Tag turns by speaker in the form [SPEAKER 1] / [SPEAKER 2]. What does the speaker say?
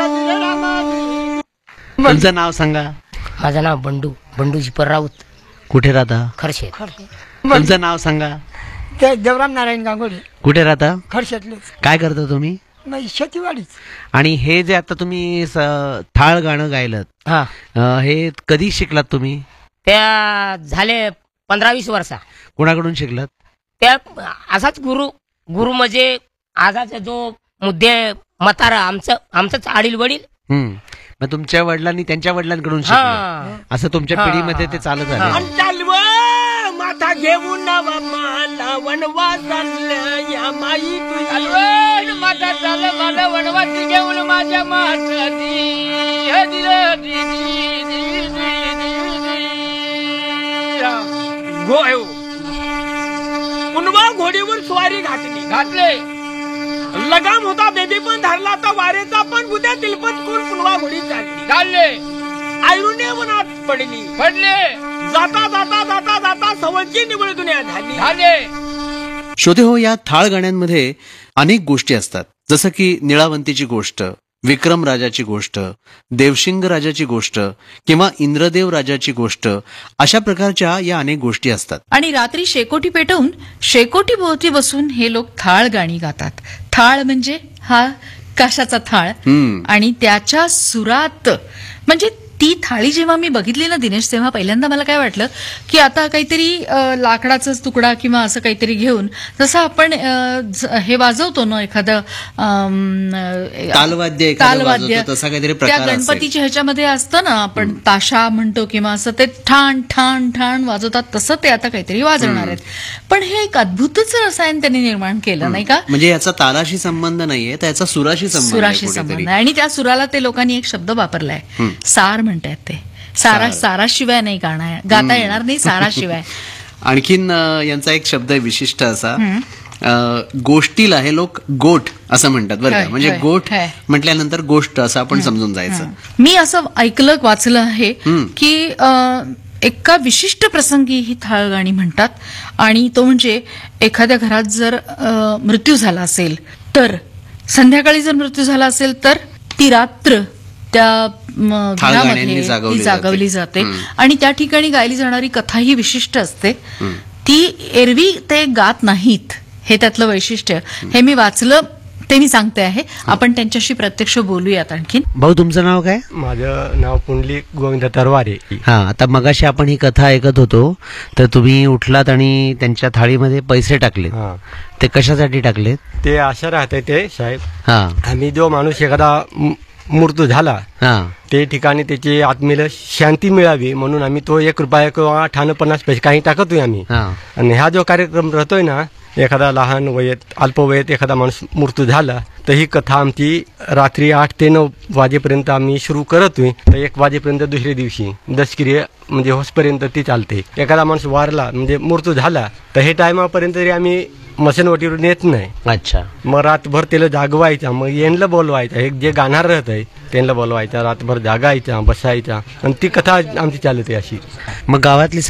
[SPEAKER 1] तुमचं नाव सांगा.
[SPEAKER 2] माझं नाव बंडू जिपर राऊत.
[SPEAKER 1] कुठे राहता?
[SPEAKER 2] खरशेत.
[SPEAKER 1] तुमचं नाव सांगा.
[SPEAKER 3] ते देवराम नारायण गांगोडे.
[SPEAKER 1] कुठे राहता?
[SPEAKER 3] खरशेतले.
[SPEAKER 1] काय करता तुम्ही?
[SPEAKER 3] नाही, शेतीवाडीच.
[SPEAKER 1] आणि हे जे आता तुम्ही थाळ गाणं गायलं,
[SPEAKER 2] हा,
[SPEAKER 1] हे कधी शिकलात तुम्ही?
[SPEAKER 2] त्या झाले 15-20 वर्षा.
[SPEAKER 1] कोणाकडून शिकलात?
[SPEAKER 2] त्या असाच गुरु म्हणजे आजाचा जो मुद्दे म्हातारा आमचंच आडील वडील.
[SPEAKER 1] मग तुमच्या वडिलांनी त्यांच्या वडिलांकडून शिकलं, असं तुमच्या पिढीमध्ये ते चालत आलं.
[SPEAKER 3] माथा घेऊन मला वनवासातल्या या माई
[SPEAKER 2] माता चाल मला वनवासी घेऊन माझ्या
[SPEAKER 3] पुन्हा घोडीवर स्वारी घातले. लगाम होता बेबी पण धरला तर वारेचा पण बुद्या तिलपत कोण पुन्हा घोडी घालले. आयरुने मनात पडले. जाता जाता जाता जाता सवलची निवड दुनिया झाली.
[SPEAKER 1] श्रोते हो, या थाळ गाण्यांमध्ये अनेक गोष्टी असतात, जसं की निळावंतीची गोष्ट, विक्रम राजाची गोष्ट, देवशिंग राजाची गोष्ट किंवा इंद्रदेव राजाची गोष्ट, अशा प्रकारच्या या अनेक गोष्टी असतात.
[SPEAKER 4] आणि रात्री शेकोटी पेटवून शेकोटी भोवती बसून हे लोक थाळ गाणी गातात. थाळ म्हणजे हा काशाचा थाळ, आणि त्याच्या सुरात म्हणजे ती थाळी जेव्हा मी बघितली ना दिनेश, तेव्हा पहिल्यांदा मला काय वाटलं की आता काहीतरी लाकडाचा तुकडा किंवा असं काहीतरी घेऊन, जसं आपण हे वाजवतो ना एखादं
[SPEAKER 1] तालवाद्य,
[SPEAKER 4] त्या गणपतीच्या ह्याच्यामध्ये असतं ना, आपण ताशा म्हणतो किंवा असं ते ठाण ठाण ठाण वाजवतात, तसं ते आता काहीतरी वाजवणार आहेत. पण हे एक अद्भुतच रसायन त्यांनी निर्माण केलं, नाही का?
[SPEAKER 1] म्हणजे याचा तालाशी संबंध नाहीये, त्याचा सुराशी संबंध
[SPEAKER 4] आहे. आणि त्या सुराला ते लोकांनी एक शब्द वापरलाय, सार म्हणतात. ते साराशिवाय नाही गाता येणार नाही, साराशिवाय.
[SPEAKER 1] आणखीन यांचा एक शब्द विशिष्ट असा, गोष्टीला हे लोक गोठ असं म्हणतात बरं का. म्हणजे गोठ म्हटल्यानंतर गोष्ट असं आपण समजून जायचं.
[SPEAKER 4] मी असं ऐकलं, वाचलं आहे की एका विशिष्ट प्रसंगी ही थाळ गाणी म्हणतात, आणि तो म्हणजे एखाद्या घरात जर मृत्यू झाला असेल तर, संध्याकाळी जर मृत्यू झाला असेल तर ती रात्र त्या घरामध्ये जागवली जाते. आणि त्या ठिकाणी गायली जाणारी कथा ही विशिष्ट असते. ती एरवी ते गात नाहीत, हे त्यातलं वैशिष्ट्य. हे मी वाचलं, ते मी सांगते आहे. आपण त्यांच्याशी प्रत्यक्ष बोलूयात आणखीन.
[SPEAKER 1] भाऊ, तुमचं नाव काय?
[SPEAKER 5] माझं नाव पुंडलिक गोविंद तरवारे.
[SPEAKER 1] हा, आता मगाशी आपण ही कथा ऐकत होतो, तर तुम्ही उठलात आणि त्यांच्या थाळीमध्ये पैसे टाकले. ते कशासाठी टाकले?
[SPEAKER 5] ते अशा राहते ते साहेब,
[SPEAKER 1] आम्ही
[SPEAKER 5] जो माणूस एखादा मृत्यू झाला ते ठिकाणी त्याची आत्मेला शांती मिळावी म्हणून आम्ही तो 1 रुपया किंवा 58-50 पैसे काही टाकतोय आम्ही. आणि हा जो कार्यक्रम राहतोय ना, एखादा लहान वयत अल्पवयत एखादा माणूस मृत्यू झाला तर ही कथा आमची रात्री 8 ते 9 वाजेपर्यंत आम्ही सुरू करतोय. तर 1 वाजेपर्यंत दुसऱ्या दिवशी दशक्रिया म्हणजे होसपर्यंत ती चालते. एखादा माणूस वारला म्हणजे मृत्यू झाला तर हे टायमापर्यंत तरी आम्ही मशीनवटीवर नेत नाही.
[SPEAKER 1] अच्छा.
[SPEAKER 5] मग रातभर त्याला जागवायचा, मग यांना बोलवायचा, एक जे गाणार राहत आहे त्यांना बोलवायचा, रातभर जागायचा, बसायचा, आणि ती कथा आमची चालते अशी.
[SPEAKER 1] मग गावातली